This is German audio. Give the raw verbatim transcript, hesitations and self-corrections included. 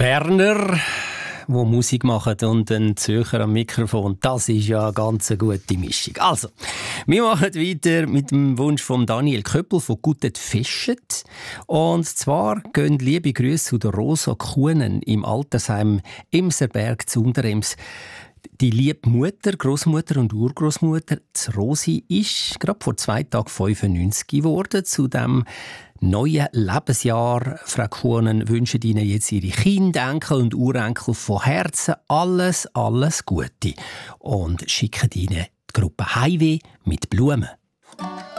Berner, die Musik machen und ein Zürcher am Mikrofon. Das ist ja eine ganz gute Mischung. Also, wir machen weiter mit dem Wunsch von Daniel Köppel von Gutet Feschet. Und zwar gehen liebe Grüße zu der Rosa Kuhnen im Altersheim Imserberg zu Unterems. Die liebe Mutter, Großmutter und Urgroßmutter, die Rosi, ist gerade vor zwei Tagen fünfundneunzig geworden. Zu dem neuen Lebensjahr, Frau Kuhnen, wünschen Ihnen jetzt Ihre Kinder, Enkel und Urenkel von Herzen alles, alles Gute und schicken Ihnen die Gruppe Highway mit Blumen.